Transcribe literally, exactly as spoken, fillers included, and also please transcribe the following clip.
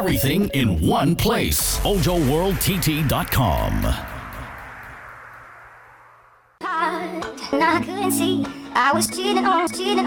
everything in one place. Mojo World T T dot com. And I couldn't see I was cheating on, cheating